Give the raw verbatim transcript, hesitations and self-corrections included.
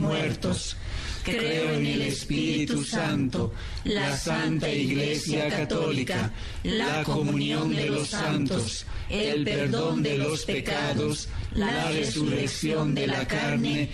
muertos. Creo en el Espíritu Santo, la Santa Iglesia Católica, la comunión de los santos, el perdón de los pecados, la resurrección de la carne